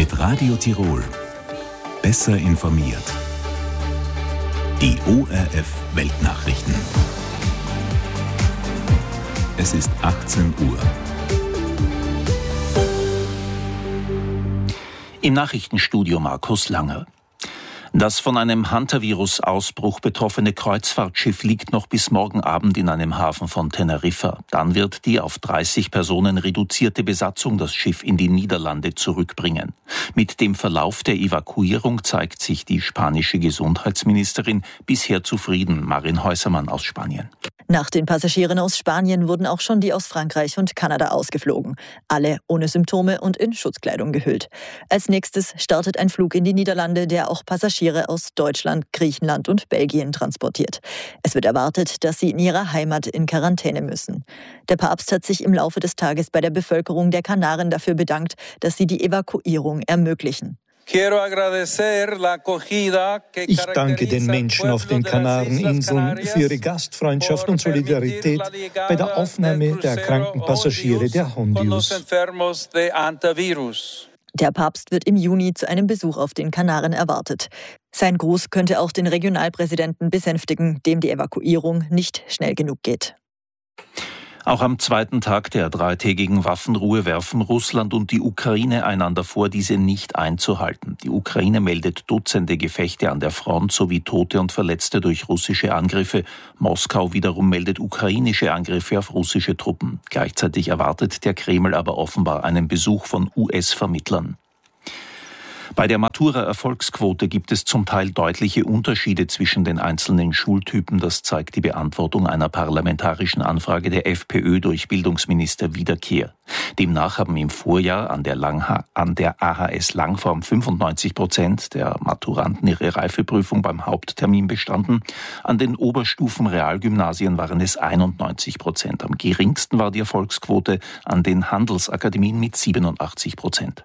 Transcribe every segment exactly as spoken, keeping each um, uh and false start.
Mit Radio Tirol. Besser informiert. Die O R F Weltnachrichten. Es ist achtzehn Uhr. Im Nachrichtenstudio Markus Langer. Das von einem Hantavirus-Ausbruch betroffene Kreuzfahrtschiff liegt noch bis morgen Abend in einem Hafen von Teneriffa. Dann wird die auf dreißig Personen reduzierte Besatzung das Schiff in die Niederlande zurückbringen. Mit dem Verlauf der Evakuierung zeigt sich die spanische Gesundheitsministerin bisher zufrieden. Marin Häusermann aus Spanien. Nach den Passagieren aus Spanien wurden auch schon die aus Frankreich und Kanada ausgeflogen. Alle ohne Symptome und in Schutzkleidung gehüllt. Als nächstes startet ein Flug in die Niederlande, der auch Passagiere aus Deutschland, Griechenland und Belgien transportiert. Es wird erwartet, dass sie in ihrer Heimat in Quarantäne müssen. Der Papst hat sich im Laufe des Tages bei der Bevölkerung der Kanaren dafür bedankt, dass sie die Evakuierung ermöglichen. Ich danke den Menschen auf den Kanareninseln für ihre Gastfreundschaft und Solidarität bei der Aufnahme der erkrankten Passagiere der Hondius. Der Papst wird im Juni zu einem Besuch auf den Kanaren erwartet. Sein Gruß könnte auch den Regionalpräsidenten besänftigen, dem die Evakuierung nicht schnell genug geht. Auch am zweiten Tag der dreitägigen Waffenruhe werfen Russland und die Ukraine einander vor, diese nicht einzuhalten. Die Ukraine meldet Dutzende Gefechte an der Front sowie Tote und Verletzte durch russische Angriffe. Moskau wiederum meldet ukrainische Angriffe auf russische Truppen. Gleichzeitig erwartet der Kreml aber offenbar einen Besuch von U S-Vermittlern. Bei der Matura-Erfolgsquote gibt es zum Teil deutliche Unterschiede zwischen den einzelnen Schultypen. Das zeigt die Beantwortung einer parlamentarischen Anfrage der FPÖ durch Bildungsminister Wiederkehr. Demnach haben im Vorjahr an der, Langha- an der A H S Langform fünfundneunzig Prozent der Maturanten ihre Reifeprüfung beim Haupttermin bestanden. An den Oberstufen-Realgymnasien waren es einundneunzig Prozent. Am geringsten war die Erfolgsquote an den Handelsakademien mit siebenundachtzig Prozent.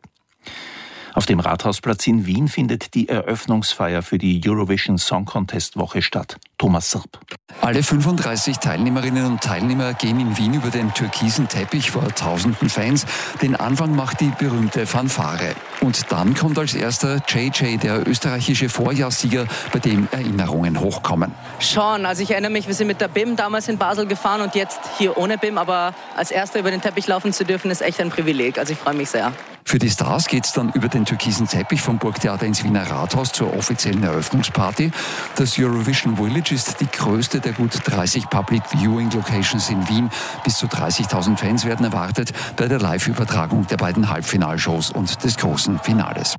Auf dem Rathausplatz in Wien findet die Eröffnungsfeier für die Eurovision Song Contest Woche statt. Thomas Sirp. Alle fünfunddreißig Teilnehmerinnen und Teilnehmer gehen in Wien über den türkisen Teppich vor tausenden Fans. Den Anfang macht die berühmte Fanfare. Und dann kommt als erster J J, der österreichische Vorjahrssieger, bei dem Erinnerungen hochkommen. Schon, also ich erinnere mich, wir sind mit der B I M damals in Basel gefahren und jetzt hier ohne B I M, aber als erster über den Teppich laufen zu dürfen, ist echt ein Privileg. Also ich freue mich sehr. Für die Stars geht's dann über den türkisen Teppich vom Burgtheater ins Wiener Rathaus zur offiziellen Eröffnungsparty. Das Eurovision Village ist die größte der gut dreißig Public Viewing Locations in Wien. Bis zu dreißigtausend Fans werden erwartet bei der Live-Übertragung der beiden Halbfinalshows und des großen Finales.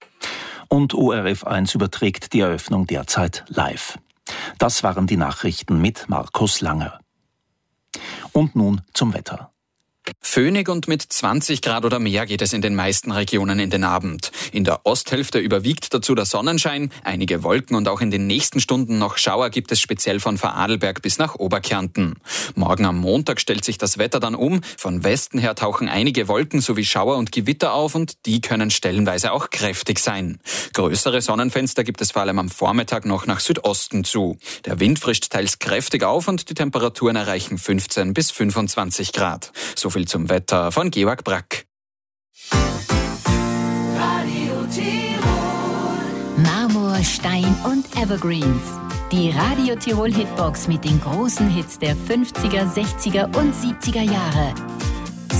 Und O R F eins überträgt die Eröffnung derzeit live. Das waren die Nachrichten mit Markus Langer. Und nun zum Wetter. Föhnig und mit zwanzig Grad oder mehr geht es in den meisten Regionen in den Abend. In der Osthälfte überwiegt dazu der Sonnenschein, einige Wolken und auch in den nächsten Stunden noch Schauer gibt es speziell von Vorarlberg bis nach Oberkärnten. Morgen am Montag stellt sich das Wetter dann um. Von Westen her tauchen einige Wolken sowie Schauer und Gewitter auf und die können stellenweise auch kräftig sein. Größere Sonnenfenster gibt es vor allem am Vormittag noch nach Südosten zu. Der Wind frischt teils kräftig auf und die Temperaturen erreichen fünfzehn bis fünfundzwanzig Grad. So viel zum Wetter von Georg Brack. Radio Tirol. Marmor, Stein und Evergreens. Die Radio Tirol Hitbox mit den großen Hits der fünfziger, sechziger und siebziger Jahre.